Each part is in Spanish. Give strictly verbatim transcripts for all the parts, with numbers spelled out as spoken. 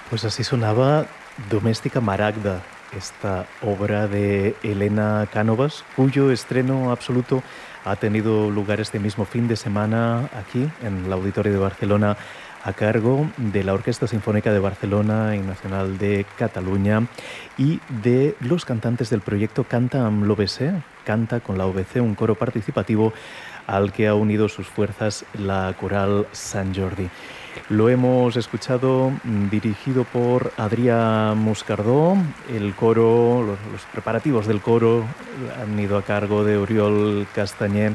Pues así sonaba Doméstica Maragda, esta obra de Elena Cánovas, cuyo estreno absoluto ha tenido lugar este mismo fin de semana aquí, en el Auditorio de Barcelona, a cargo de la Orquesta Sinfónica de Barcelona y Nacional de Cataluña y de los cantantes del proyecto Canta amb l'O B C, Canta con la O B C, un coro participativo al que ha unido sus fuerzas la coral Sant Jordi. Lo hemos escuchado dirigido por Adrià Moscardó. El coro, los, los preparativos del coro han ido a cargo de Oriol Castanyer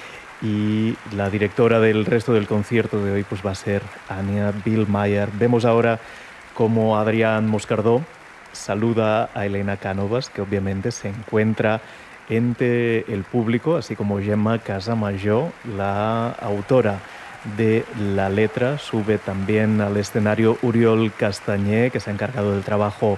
y la directora del resto del concierto de hoy pues va a ser Anya Billmeier. Vemos ahora cómo Adrià Moscardó saluda a Elena Cánovas, que obviamente se encuentra entre el público, así como Gemma Casamajó, la autora de la letra. Sube también al escenario Oriol Castanyer, que se ha encargado del trabajo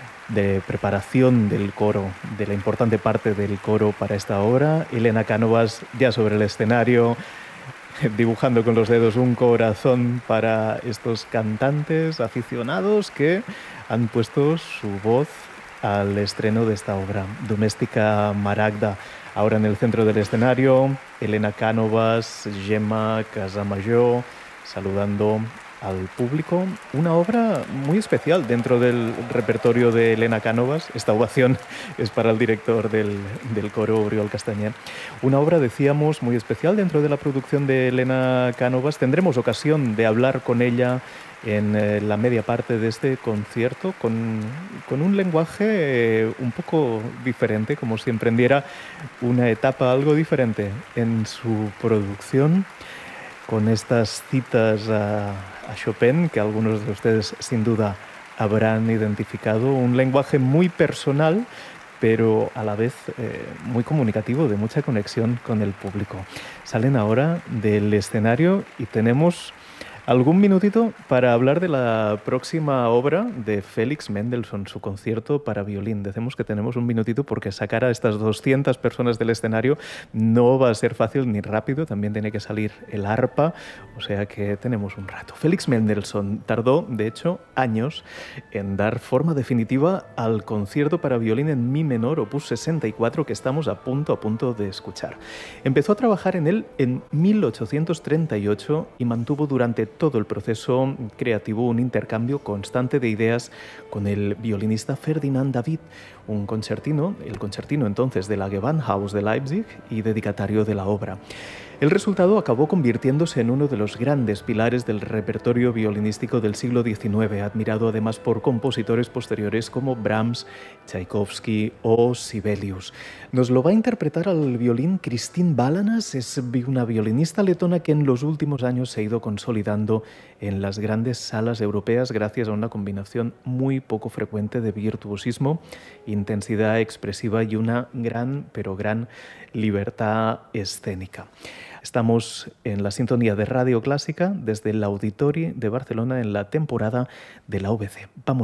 de preparación del coro, de la importante parte del coro para esta obra. Elena Cánovas ya sobre el escenario, dibujando con los dedos un corazón para estos cantantes aficionados que han puesto su voz al estreno de esta obra, Doméstica Maragda. Ahora en el centro del escenario, Elena Cánovas, Gemma Casamajó, saludando al público. Una obra muy especial dentro del repertorio de Elena Cánovas. Esta ovación es para el director del, del coro, Oriol Castanyer. Una obra, decíamos, muy especial dentro de la producción de Elena Cánovas. Tendremos ocasión de hablar con ella en eh, la media parte de este concierto, con, con un lenguaje eh, un poco diferente, como si emprendiera una etapa algo diferente en su producción, con estas citas a, a Chopin, que algunos de ustedes sin duda habrán identificado, un lenguaje muy personal, pero a la vez eh, muy comunicativo, de mucha conexión con el público. Salen ahora del escenario y tenemos algún minutito para hablar de la próxima obra de Félix Mendelssohn, su concierto para violín. Decimos que tenemos un minutito porque sacar a estas doscientas personas del escenario no va a ser fácil ni rápido. También tiene que salir el arpa, o sea que tenemos un rato. Félix Mendelssohn tardó, de hecho, años en dar forma definitiva al concierto para violín en mi menor, opus sesenta y cuatro, que estamos a punto, a punto de escuchar. Empezó a trabajar en él en mil ochocientos treinta y ocho y mantuvo durante todo el proceso creativo un intercambio constante de ideas con el violinista Ferdinand David, un concertino, el concertino entonces de la Gewandhaus de Leipzig y dedicatario de la obra. El resultado acabó convirtiéndose en uno de los grandes pilares del repertorio violinístico del siglo diecinueve, admirado además por compositores posteriores como Brahms, Tchaikovsky o Sibelius. Nos lo va a interpretar al violín Christine Balanas, es una violinista letona que en los últimos años se ha ido consolidando en las grandes salas europeas gracias a una combinación muy poco frecuente de virtuosismo, intensidad expresiva y una gran, pero gran libertad escénica. Estamos en la sintonía de Radio Clásica desde el Auditori de Barcelona en la temporada de la O B C. Vamos